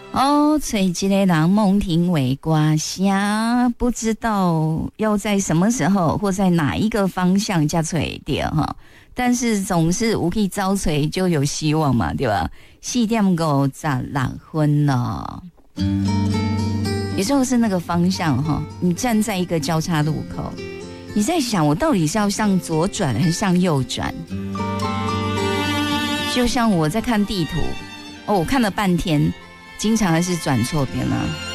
哦，找一个人梦听为瓜声，不知道要在什么时候或在哪一个方向才找到哈。但是总是有去找找就有希望嘛，对吧？4:56了，有时候是那个方向哈，你站在一个交叉路口，你在想我到底是要向左转还是向右转？就像我在看地图，我看了半天。经常还是转错边了。